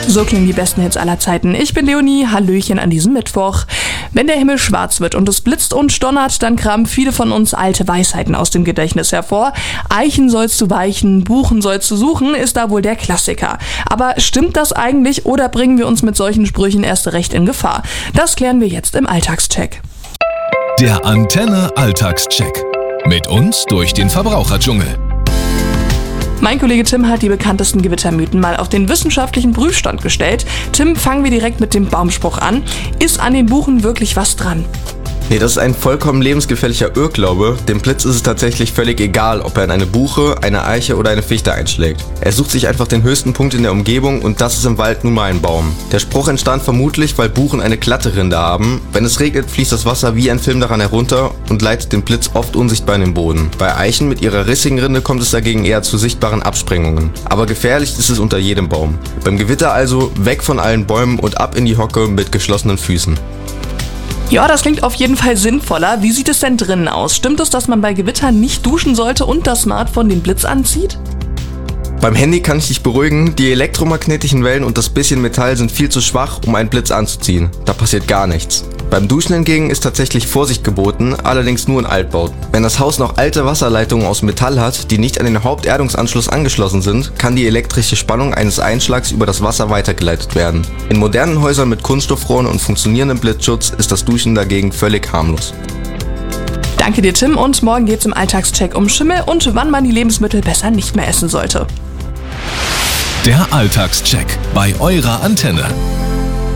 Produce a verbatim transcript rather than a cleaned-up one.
So klingen die besten Hits aller Zeiten. Ich bin Leonie, Hallöchen an diesem Mittwoch. Wenn der Himmel schwarz wird und es blitzt und donnert, dann kramen viele von uns alte Weisheiten aus dem Gedächtnis hervor. Eichen sollst du weichen, Buchen sollst du suchen, ist da wohl der Klassiker. Aber stimmt das eigentlich oder bringen wir uns mit solchen Sprüchen erst recht in Gefahr? Das klären wir jetzt im Alltagscheck. Der Antenne Alltagscheck. Mit uns durch den Verbraucherdschungel. Mein Kollege Tim hat die bekanntesten Gewittermythen mal auf den wissenschaftlichen Prüfstand gestellt. Tim, fangen wir direkt mit dem Baumspruch an. Ist an den Buchen wirklich was dran? Nee, das ist ein vollkommen lebensgefährlicher Irrglaube. Dem Blitz ist es tatsächlich völlig egal, ob er in eine Buche, eine Eiche oder eine Fichte einschlägt. Er sucht sich einfach den höchsten Punkt in der Umgebung und das ist im Wald nun mal ein Baum. Der Spruch entstand vermutlich, weil Buchen eine glatte Rinde haben. Wenn es regnet, fließt das Wasser wie ein Film daran herunter und leitet den Blitz oft unsichtbar in den Boden. Bei Eichen mit ihrer rissigen Rinde kommt es dagegen eher zu sichtbaren Absprengungen. Aber gefährlich ist es unter jedem Baum. Beim Gewitter also weg von allen Bäumen und ab in die Hocke mit geschlossenen Füßen. Ja, das klingt auf jeden Fall sinnvoller. Wie sieht es denn drinnen aus? Stimmt es, dass man bei Gewitter nicht duschen sollte und das Smartphone den Blitz anzieht? Beim Handy kann ich dich beruhigen, die elektromagnetischen Wellen und das bisschen Metall sind viel zu schwach, um einen Blitz anzuziehen. Da passiert gar nichts. Beim Duschen hingegen ist tatsächlich Vorsicht geboten, allerdings nur in Altbauten. Wenn das Haus noch alte Wasserleitungen aus Metall hat, die nicht an den Haupterdungsanschluss angeschlossen sind, kann die elektrische Spannung eines Einschlags über das Wasser weitergeleitet werden. In modernen Häusern mit Kunststoffrohren und funktionierendem Blitzschutz ist das Duschen dagegen völlig harmlos. Danke dir, Tim, und morgen geht's im Alltagscheck um Schimmel und wann man die Lebensmittel besser nicht mehr essen sollte. Der Alltagscheck bei eurer Antenne.